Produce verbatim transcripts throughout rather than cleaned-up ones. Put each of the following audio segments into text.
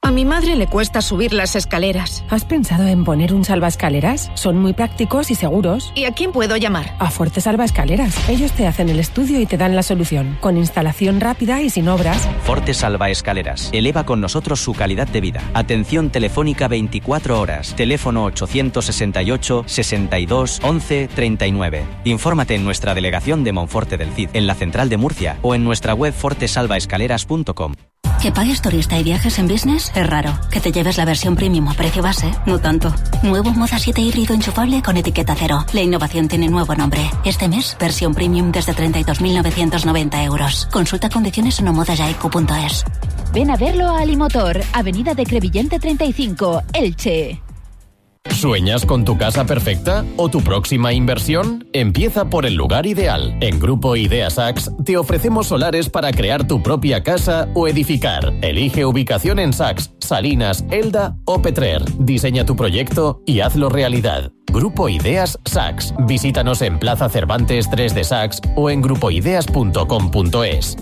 A mi madre le cuesta subir las escaleras. ¿Has pensado en poner un salvaescaleras? Son muy prácticos y seguros. ¿Y a quién puedo llamar? A Fuerte Salvaescaleras. Ellos te hacen el estudio y te dan la solución, con instalación rápida y sin obras. Forte Salvaescaleras. Eleva con nosotros su calidad de vida. Atención telefónica veinticuatro horas. Teléfono ochocientos sesenta y ocho, sesenta y dos, once, treinta y nueve. Infórmate en nuestra delegación de Monforte del Cid, en la central de Murcia o en nuestra web forte salvaescaleras punto com. ¿Que pagues turista y viajes en business? Es raro. ¿Que te lleves la versión premium a precio base? No tanto. Nuevo Moza siete híbrido enchufable con etiqueta cero. La innovación tiene nuevo nombre. Este mes, versión premium desde treinta y dos mil novecientos noventa euros. Consulta condiciones en omodayaico punto es. Ven a verlo a Alimotor, Avenida de Crevillente treinta y cinco, Elche. ¿Sueñas con tu casa perfecta o tu próxima inversión? Empieza por el lugar ideal. En Grupo Idea Sax te ofrecemos solares para crear tu propia casa o edificar. Elige ubicación en Sax, Salinas, Elda o Petrer. Diseña tu proyecto y hazlo realidad. Grupo Ideas Sax. Visítanos en Plaza Cervantes tres de Sax o en grupo ideas punto com punto es.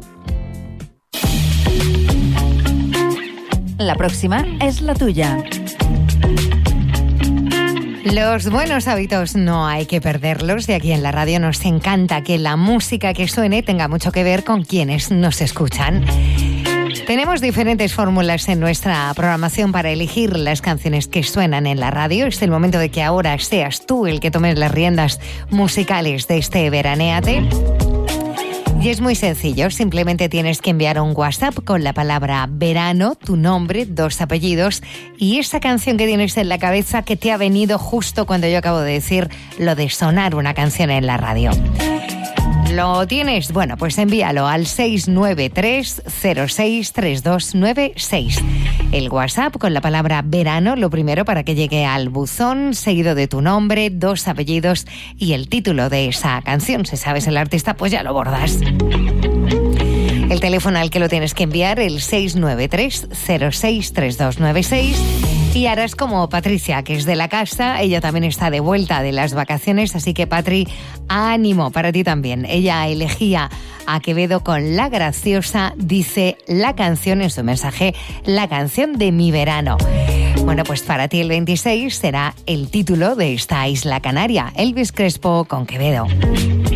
La próxima es la tuya. Los buenos hábitos no hay que perderlos y aquí en la radio nos encanta que la música que suene tenga mucho que ver con quienes nos escuchan. Tenemos diferentes fórmulas en nuestra programación para elegir las canciones que suenan en la radio. Es el momento de que ahora seas tú el que tomes las riendas musicales de este Veranéate. Y es muy sencillo, simplemente tienes que enviar un WhatsApp con la palabra verano, tu nombre, dos apellidos y esa canción que tienes en la cabeza que te ha venido justo cuando yo acabo de decir lo de sonar una canción en la radio. ¿Lo tienes? Bueno, pues envíalo al seis nueve tres cero seis tres dos nueve seis. El WhatsApp con la palabra verano, lo primero para que llegue al buzón, seguido de tu nombre, dos apellidos y el título de esa canción. Si sabes el artista, pues ya lo bordas. El teléfono al que lo tienes que enviar, el seis nueve tres cero seis tres dos nueve seis. Y harás como Patricia, que es de la casa. Ella también está de vuelta de las vacaciones, así que Patri, ánimo para ti también. Ella elegía a Quevedo con La Graciosa, dice la canción en su mensaje, la canción de mi verano. Bueno, pues para ti el veintiséis será el título de esta isla canaria, Elvis Crespo con Quevedo.